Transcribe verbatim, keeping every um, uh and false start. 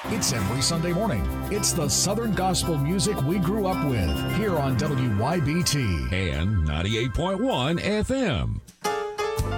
It's every Sunday morning. It's the Southern gospel music we grew up with here on W Y B T and ninety-eight point one F M.